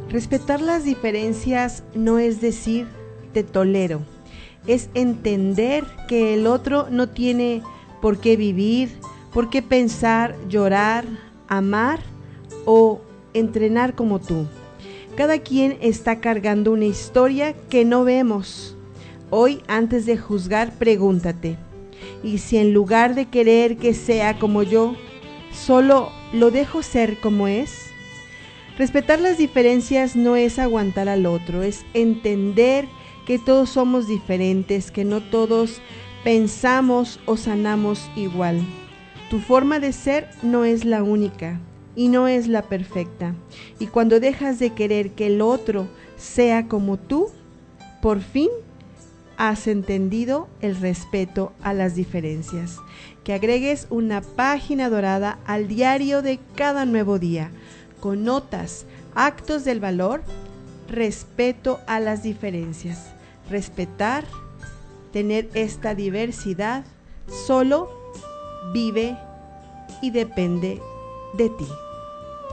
Respetar las diferencias no es decir te tolero, es entender que el otro no tiene por qué vivir, por qué pensar, llorar, amar o entrenar como tú. Cada quien está cargando una historia que no vemos. Hoy, antes de juzgar, pregúntate, ¿y si en lugar de querer que sea como yo, solo lo dejo ser como es? Respetar las diferencias no es aguantar al otro, es entender que todos somos diferentes, que no todos pensamos o sanamos igual. Tu forma de ser no es la única y no es la perfecta. Y cuando dejas de querer que el otro sea como tú, por fin has entendido el respeto a las diferencias. Que agregues una página dorada al diario de cada nuevo día, con notas, actos del valor, respeto a las diferencias. Respetar, tener esta diversidad, solo vive y depende de ti.